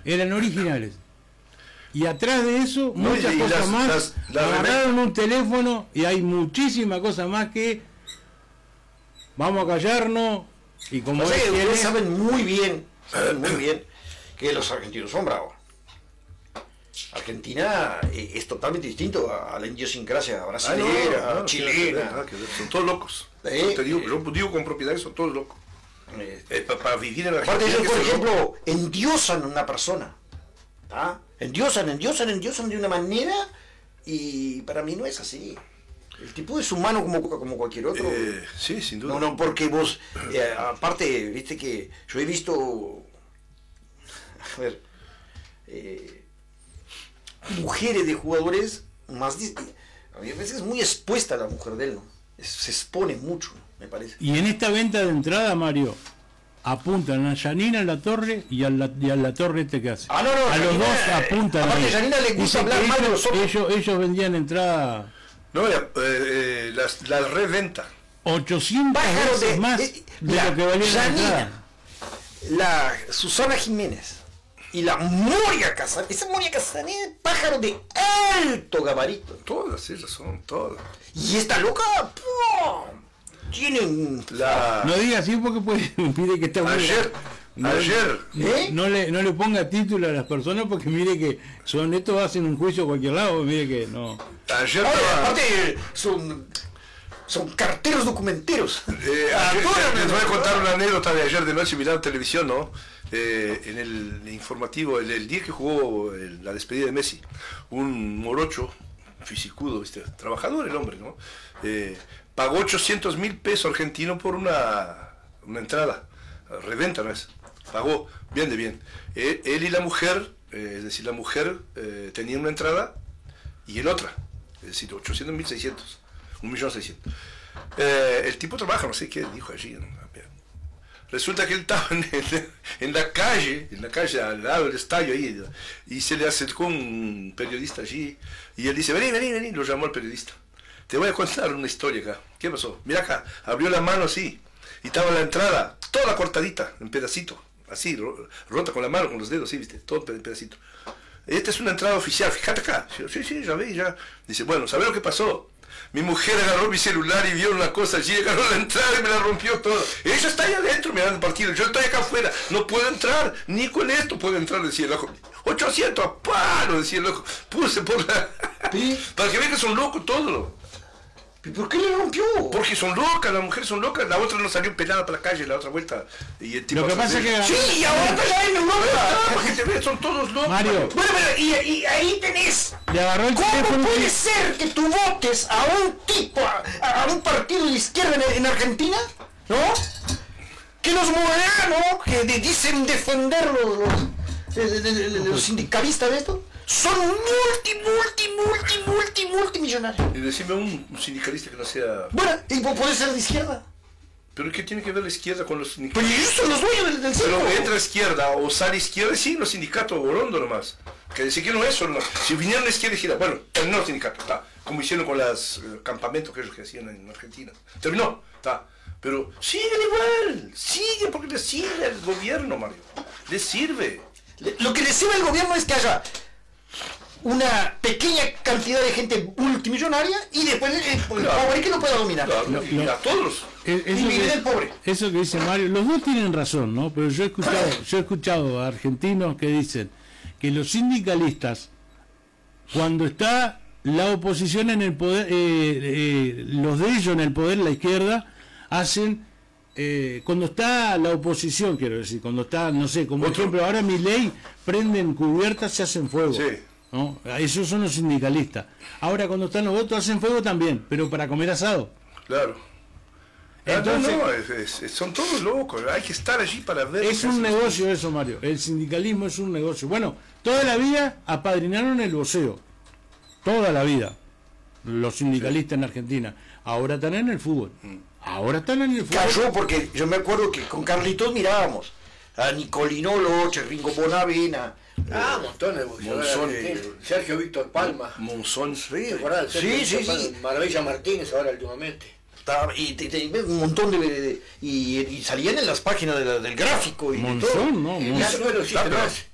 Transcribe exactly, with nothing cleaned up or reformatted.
eran originales. Y atrás de eso, no, muchas y, y cosas las, más. Las, las agarraron un teléfono y hay muchísimas cosas más que vamos a callarnos. Y como o sea, es, ustedes es, saben muy bien, saben muy bien que los argentinos son bravos. Argentina es totalmente distinto a la idiosincrasia brasilera, ah, no, no, no, chilena. No, no, son todos locos. ¿Eh? Te digo, yo digo con propiedad que son todos locos. Eh, eh, para, para vivir en la Argentina. Aparte, ellos, por ejemplo, loco. endiosan a una persona. ¿Ah? Endiosan, endiosan, endiosan de una manera y para mí no es así. El tipo es humano como, como cualquier otro. Eh, sí, sin duda. No, no, porque vos, eh, aparte, viste que yo he visto, a ver, eh, mujeres de jugadores más, a veces es muy expuesta la mujer de él, ¿no? Es, se expone mucho, me parece. Y en esta venta de entrada, Mario, apuntan a Yanina Latorre y a la, y a la Torre este que hace. Ah, no, no, a Janina, los dos apuntan. Aparte, a Yanina le gusta hablar mal de los otros. Ellos, ellos vendían entrada. No, eh, eh, la, la reventa. ochocientas veces más de, de la, lo que valía la entrada. La Susana Jiménez y la Moria Casané, esa Moria Casané, pájaro de alto gabarito. Todas esas son, todas. Y esta loca, ¡pum! Tienen la... No diga así porque puede pide que está muy... Ayer, no, ayer. ¿Eh? No, le, no le ponga título a las personas porque mire que son estos hacen un juicio a cualquier lado, mire que no. Ayer Ahora, estaba... aparte son son carteros documenteros. Eh, ayer, les voy a contar una anécdota de ayer de noche mirando televisión, ¿no? Eh, en el informativo, el, el día que jugó el, la despedida de Messi, un morocho, fisicudo, ¿viste? Trabajador el hombre, ¿no? Eh, pagó ochocientos mil pesos argentinos por una, una entrada, reventa, ¿no es? Pagó, bien de bien. Él, él y la mujer, eh, es decir, la mujer eh, tenía una entrada y él otra, es decir, ochocientos mil seiscientos, un millón seiscientos. Eh, el tipo trabaja, no sé qué dijo allí, ¿no? Resulta que él estaba en, en la calle, en la calle al lado del estadio ahí, y se le acercó un periodista allí, y él dice, vení, vení, vení, lo llamó al periodista. Te voy a contar una historia acá. ¿Qué pasó? Mira acá, abrió la mano así, y estaba la entrada, toda cortadita, en pedacito, así, rota con la mano, con los dedos, así, viste, todo en pedacito. Esta es una entrada oficial, fíjate acá. Sí, sí, ya ve, ya. Dice, bueno, ¿sabes lo que pasó? Mi mujer agarró mi celular y vio una cosa allí, agarró la entrada y me la rompió todo. Ella está ahí adentro mirando el partido, yo estoy acá afuera, no puedo entrar, ni con esto puedo entrar, decía el loco. ochocientos a palo, decía el loco. Puse por la... ¿Sí? Para que vean que son locos todos. ¿Por qué le rompió? Porque son locas, las mujeres son locas, la otra no salió pelada para la calle la otra vuelta. Y el tipo lo que pasa es que... Sí, y ahora está allá en Europa. Porque te ves, son todos locos. Mario. Bueno, pero y, y ahí tenés. Le agarró el ¿Cómo teléfono puede y... ser que tú votes a un tipo, a, a un partido de izquierda en, en Argentina? ¿No? Que los moderanos, que de, dicen defender los, los, de, de, de, de, los sindicalistas de esto, son multi, multi, multi, multi, multimillonarios. Y decime un, un sindicalista que no sea... Bueno, y puede ser de izquierda. ¿Pero qué tiene que ver la izquierda con los sindicatos? Pero ellos son los dueños del, del Pero entra izquierda o sale izquierda, sí, los sindicatos Orondo nomás. Que decir que no es solo. Si vinieron a la izquierda y dijeron, bueno, terminó el sindicato, está. Como hicieron con los eh, campamentos que ellos que hacían en Argentina. Terminó, está. Pero siguen igual, siguen porque les sirve al gobierno, Mario. Les sirve. Le, lo que les sirve al gobierno es que haya una pequeña cantidad de gente multimillonaria y después el, el claro. pobre que no pueda dominar. Claro, no, y a todos. Dividir el pobre. Eso que dice Mario, los dos tienen razón, ¿no? Pero yo he escuchado, yo he escuchado a argentinos que dicen que los sindicalistas, cuando está la oposición en el poder, eh, eh, los de ellos en el poder, la izquierda, hacen, eh, cuando está la oposición, quiero decir, cuando está, no sé, como por ejemplo, ahora Milei, prenden cubiertas, se hacen fuego. Sí. ¿No? Esos son los sindicalistas. Ahora cuando están los votos hacen fuego también, pero para comer asado. Claro. Entonces, no, no, es, es, son todos locos, hay que estar allí para ver. Es un negocio eso, Mario. El sindicalismo es un negocio. Bueno, toda la vida apadrinaron el boxeo. Toda la vida. Los sindicalistas sí. en Argentina. Ahora están en el fútbol. Ahora están en el fútbol. Cayó porque yo me acuerdo que con Carlitos mirábamos a Nicolino Loche, Ringo Bonavena. Ah, montones de Monzón, eh, Sergio Víctor Palma. Monzón, sí, ¿verdad? Sí, sí, Palma, sí. Maravilla Martínez ahora últimamente. Y te, te, un montón de, de, de y, y salían en las páginas de la, del gráfico y Monzón, no, Monzón no existe más.